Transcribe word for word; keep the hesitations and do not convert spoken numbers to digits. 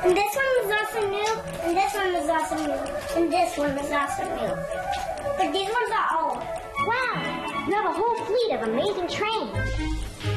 And this one was also new, and this one was also new, and this one was also new. But these ones are old. Wow, you have a whole fleet of amazing trains.